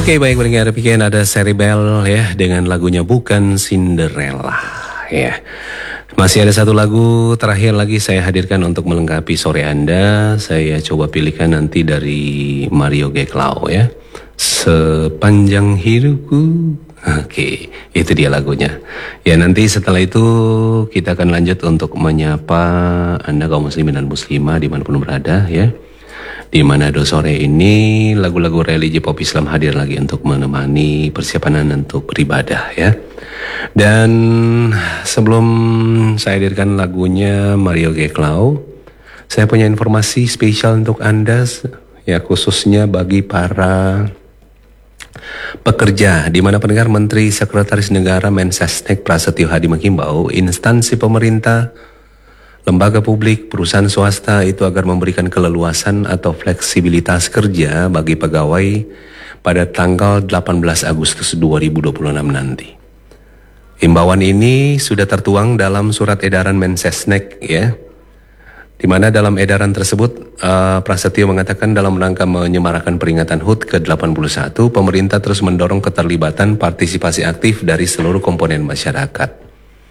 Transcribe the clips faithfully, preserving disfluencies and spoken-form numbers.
Oke, baik, pendengar P K N, ada Seribel ya dengan lagunya Bukan Cinderella ya. Masih ada satu lagu terakhir lagi saya hadirkan untuk melengkapi sore Anda. Saya coba pilihkan nanti dari Mario Geklau ya. Sepanjang hidupku. Oke, itu dia lagunya. Ya, nanti setelah itu kita akan lanjut untuk menyapa Anda kaum muslimin dan muslimah dimanapun berada ya. Di Manado sore ini lagu-lagu religi pop Islam hadir lagi untuk menemani persiapan Anda untuk beribadah ya. Dan sebelum saya hadirkan lagunya Mario Geklau, saya punya informasi spesial untuk Anda ya, khususnya bagi para pekerja, di mana pendengar Menteri Sekretaris Negara Mensesnek Prasetyo Hadi menghimbau instansi pemerintah, lembaga publik, perusahaan swasta itu agar memberikan keleluasan atau fleksibilitas kerja bagi pegawai pada tanggal delapan belas Agustus dua ribu dua puluh enam nanti. Himbauan ini sudah tertuang dalam surat edaran Mensesnek ya, di mana dalam edaran tersebut uh, Prasetyo mengatakan dalam rangka menyemarakan peringatan H U T ke delapan puluh satu, pemerintah terus mendorong keterlibatan partisipasi aktif dari seluruh komponen masyarakat.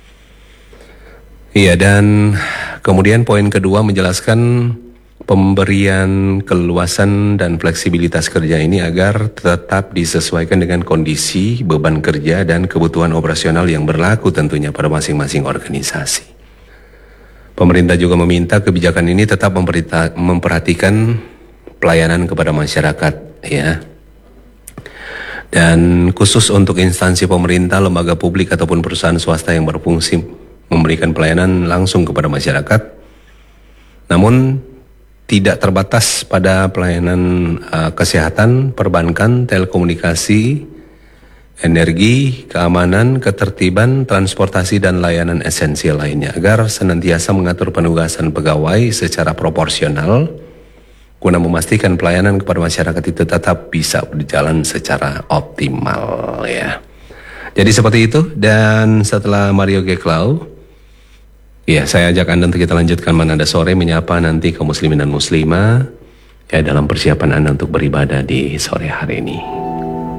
Iya, dan kemudian poin kedua menjelaskan pemberian keleluasan dan fleksibilitas kerja ini agar tetap disesuaikan dengan kondisi, beban kerja, dan kebutuhan operasional yang berlaku tentunya pada masing-masing organisasi. Pemerintah juga meminta kebijakan ini tetap memperhatikan pelayanan kepada masyarakat ya. Dan khusus untuk instansi pemerintah, lembaga publik ataupun perusahaan swasta yang berfungsi memberikan pelayanan langsung kepada masyarakat, namun tidak terbatas pada pelayanan uh, kesehatan, perbankan, telekomunikasi, energi, keamanan, ketertiban, transportasi, dan layanan esensial lainnya, agar senantiasa mengatur penugasan pegawai secara proporsional guna memastikan pelayanan kepada masyarakat itu tetap bisa berjalan secara optimal ya. Jadi seperti itu, dan setelah Mario Geklau, ya, saya ajak Anda untuk kita lanjutkan Manado sore menyapa nanti kaum muslimin dan muslimah ya dalam persiapan Anda untuk beribadah di sore hari ini.